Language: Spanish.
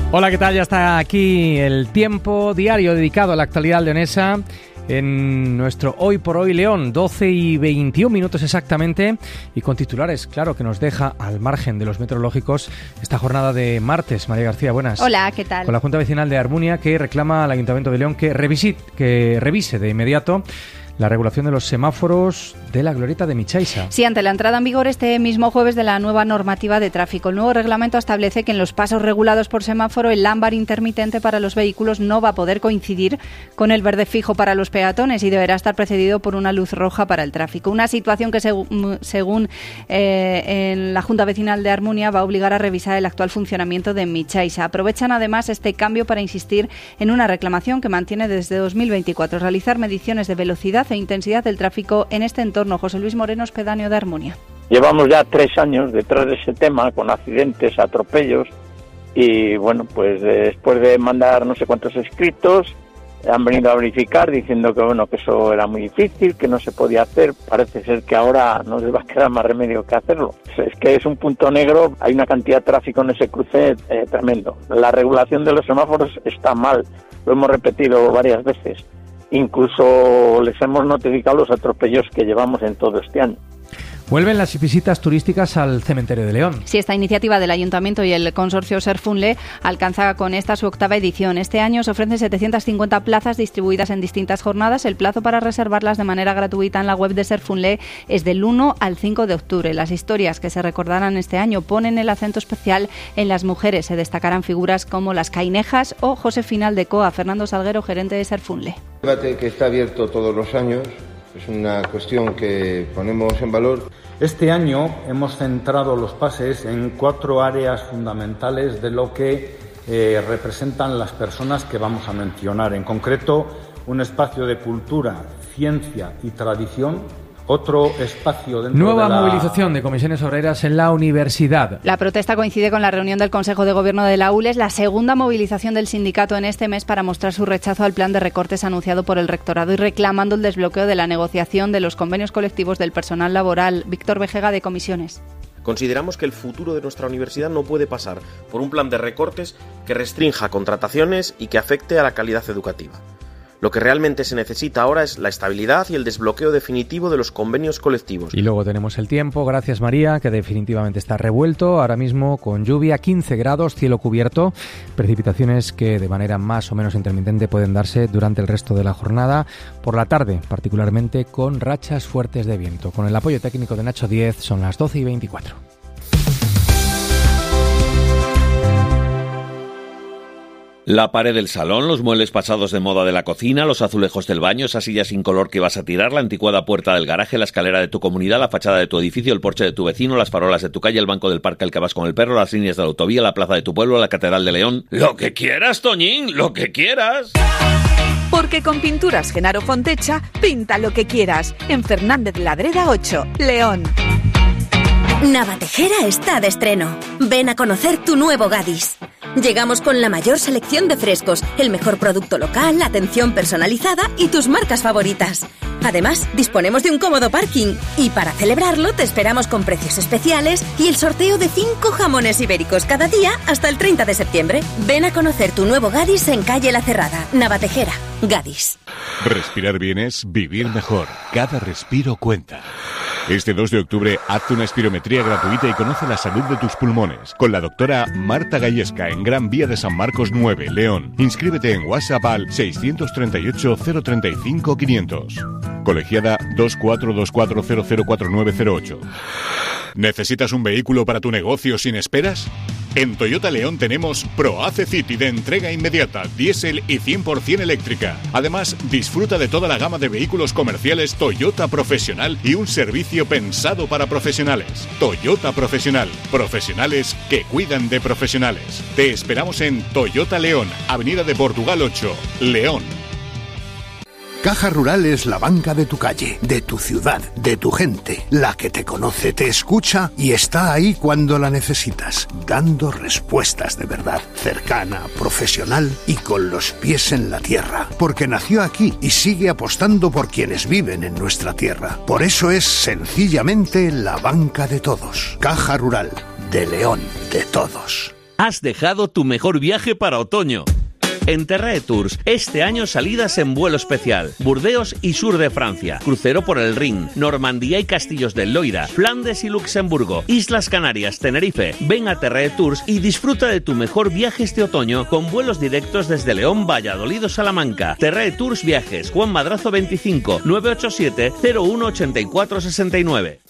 Hola, ¿qué tal? Ya está aquí el tiempo diario dedicado a la actualidad leonesa en nuestro Hoy por Hoy León, 12:21 exactamente, y con titulares, claro, que nos deja al margen de los meteorológicos esta jornada de martes. María García, buenas. Hola, ¿qué tal? Con la Junta Vecinal de Armunia, que reclama al Ayuntamiento de León que revise de inmediato la regulación de los semáforos de la glorieta de Michaisa. Sí, ante la entrada en vigor este mismo jueves de la nueva normativa de tráfico. El nuevo reglamento establece que en los pasos regulados por semáforo el ámbar intermitente para los vehículos no va a poder coincidir con el verde fijo para los peatones y deberá estar precedido por una luz roja para el tráfico. Una situación que según en la Junta Vecinal de Armunia va a obligar a revisar el actual funcionamiento de Michaisa. Aprovechan además este cambio para insistir en una reclamación que mantiene desde 2024, realizar mediciones de velocidad e intensidad del tráfico en este entorno. José Luis Moreno es pedáneo de Armunia. Llevamos ya 3 años detrás de ese tema, con accidentes, atropellos, y bueno, pues después de mandar no sé cuántos escritos, han venido a verificar diciendo que bueno, que eso era muy difícil, que no se podía hacer. Parece ser que ahora no les va a quedar más remedio que hacerlo. Es que es un punto negro, hay una cantidad de tráfico en ese cruce tremendo. La regulación de los semáforos está mal, lo hemos repetido varias veces. Incluso les hemos notificado los atropellos que llevamos en todo este año. Vuelven las visitas turísticas al cementerio de León. Sí, esta iniciativa del Ayuntamiento y el consorcio Serfunle alcanza con esta su 8ª edición. Este año se ofrecen 750 plazas distribuidas en distintas jornadas. El plazo para reservarlas de manera gratuita en la web de Serfunle es del 1 al 5 de octubre. Las historias que se recordarán este año ponen el acento especial en las mujeres. Se destacarán figuras como las Cainejas o Josefina Aldecoa. Fernando Salguero, gerente de Serfunle. Un debate que está abierto todos los años. Es una cuestión que ponemos en valor. Este año hemos centrado los pases en 4 áreas fundamentales de lo que representan las personas que vamos a mencionar. En concreto, un espacio de cultura, ciencia y tradición. Otro espacio dentro Nueva de la movilización de comisiones obreras en la universidad. La protesta coincide con la reunión del Consejo de Gobierno de la ULE. Es la segunda movilización del sindicato en este mes para mostrar su rechazo al plan de recortes anunciado por el rectorado y reclamando el desbloqueo de la negociación de los convenios colectivos del personal laboral. Víctor Vejega, de Comisiones. Consideramos que el futuro de nuestra universidad no puede pasar por un plan de recortes que restrinja contrataciones y que afecte a la calidad educativa. Lo que realmente se necesita ahora es la estabilidad y el desbloqueo definitivo de los convenios colectivos. Y luego tenemos el tiempo, gracias María, que definitivamente está revuelto, ahora mismo con lluvia, 15 grados, cielo cubierto, precipitaciones que de manera más o menos intermitente pueden darse durante el resto de la jornada, por la tarde particularmente con rachas fuertes de viento. Con el apoyo técnico de Nacho Díez son las 12:24. La pared del salón, los muebles pasados de moda de la cocina, los azulejos del baño, esa silla sin color que vas a tirar, la anticuada puerta del garaje, la escalera de tu comunidad, la fachada de tu edificio, el porche de tu vecino, las farolas de tu calle, el banco del parque al que vas con el perro, las líneas de la autovía, la plaza de tu pueblo, la catedral de León. ¡Lo que quieras, Toñín! ¡Lo que quieras! Porque con Pinturas Genaro Fontecha, pinta lo que quieras. En Fernández Ladreda 8, León. Navatejera está de estreno. Ven a conocer tu nuevo Gadis. Llegamos con la mayor selección de frescos, el mejor producto local, atención personalizada y tus marcas favoritas. Además, disponemos de un cómodo parking y para celebrarlo te esperamos con precios especiales y el sorteo de 5 jamones ibéricos cada día hasta el 30 de septiembre. Ven a conocer tu nuevo Gadis en calle La Cerrada, Navatejera. Gadis. Respirar bien es vivir mejor. Cada respiro cuenta. Este 2 de octubre, hazte una espirometría gratuita y conoce la salud de tus pulmones con la doctora Marta Gallesca en Gran Vía de San Marcos 9, León. Inscríbete en WhatsApp al 638 035 500. Colegiada 2424004908. ¿Necesitas un vehículo para tu negocio sin esperas? En Toyota León tenemos ProAce City de entrega inmediata, diésel y 100% eléctrica. Además, disfruta de toda la gama de vehículos comerciales Toyota Profesional y un servicio pensado para profesionales. Toyota Profesional. Profesionales que cuidan de profesionales. Te esperamos en Toyota León, Avenida de Portugal 8, León. Caja Rural es la banca de tu calle, de tu ciudad, de tu gente, la que te conoce, te escucha y está ahí cuando la necesitas, dando respuestas de verdad, cercana, profesional y con los pies en la tierra, porque nació aquí y sigue apostando por quienes viven en nuestra tierra. Por eso es sencillamente la banca de todos. Caja Rural, de León, de todos. Has dejado tu mejor viaje para otoño. En Terrae Tours, este año salidas en vuelo especial. Burdeos y sur de Francia, crucero por el Rin, Normandía y Castillos del Loira, Flandes y Luxemburgo, Islas Canarias, Tenerife. Ven a Terrae Tours y disfruta de tu mejor viaje este otoño con vuelos directos desde León, Valladolid o Salamanca. Terrae Tours Viajes, Juan Madrazo 25, 987 01 84 69.